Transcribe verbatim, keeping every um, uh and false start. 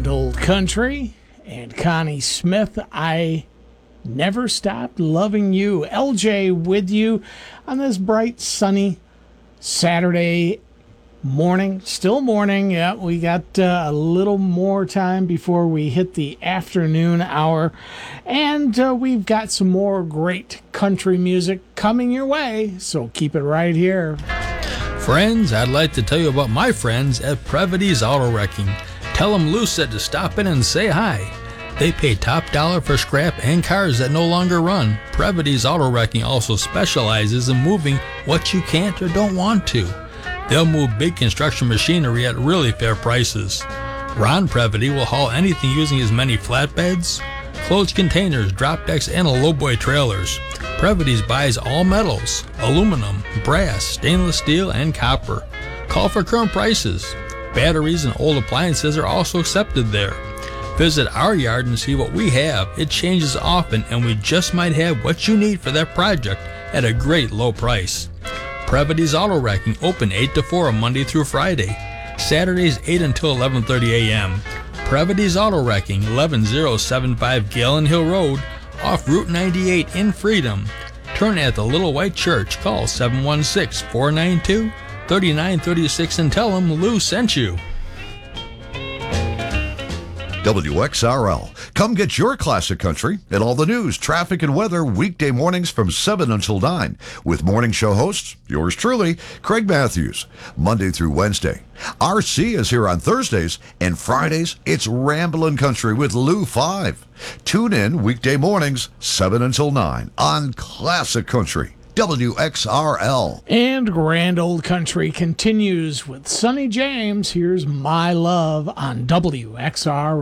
Old Country and Connie Smith, I Never Stopped Loving You. L J with you on this bright, sunny Saturday morning. Still morning. Yeah, we got uh, a little more time before we hit the afternoon hour. And uh, we've got some more great country music coming your way. So keep it right here. Friends, I'd like to tell you about my friends at Previty's Auto Wrecking. Tell them Lou said to stop in and say hi. They pay top dollar for scrap and cars that no longer run. Previty's Auto Wrecking also specializes in moving what you can't or don't want to. They'll move big construction machinery at really fair prices. Ron Previty will haul anything using his many flatbeds, closed containers, drop decks, and lowboy trailers. Previty's buys all metals, aluminum, brass, stainless steel, and copper. Call for current prices. Batteries and old appliances are also accepted there. Visit our yard and see what we have. It changes often, and we just might have what you need for that project at a great low price. Previty's Auto Wrecking, open eight to four Monday through Friday. Saturdays eight until eleven thirty a.m. Previty's Auto Wrecking, eleven oh seven five Galen Hill Road, off Route ninety-eight in Freedom. Turn at the Little White Church. Call seven one six, four nine two, three nine three six and tell them Lou sent you. W X R L. Come get your classic country and all the news, traffic, and weather weekday mornings from seven until nine with morning show hosts, yours truly, Craig Matthews, Monday through Wednesday. R C is here on Thursdays, and Fridays, it's Ramblin' Country with Lou five. Tune in weekday mornings, seven until nine on Classic Country, W X R L. And Grand Old Country continues with Sonny James. Here's My Love on W X R L.